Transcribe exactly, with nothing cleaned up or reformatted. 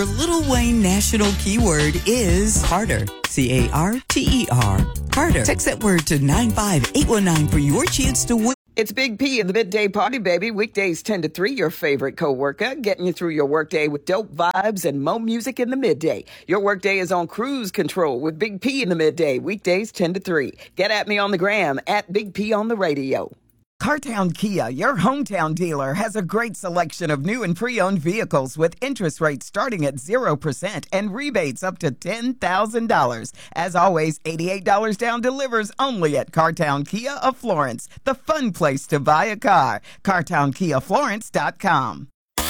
Your Little Wayne national keyword is Carter. C A R T E R. Carter. Text that word to nine five eight one nine for your chance to win. It's Big P in the Midday Party, baby. Weekdays ten to three, your favorite co-worker, getting you through your workday with dope vibes and mo music in the midday. Your workday is on cruise control with Big P in the midday, weekdays ten to three. Get at me on the gram, at Big P on the radio. Cartown Kia, your hometown dealer, has a great selection of new and pre-owned vehicles with interest rates starting at zero percent and rebates up to ten thousand dollars. As always, eighty-eight dollars down delivers only at Cartown Kia of Florence, the fun place to buy a car. Cartown Kia Florence dot com.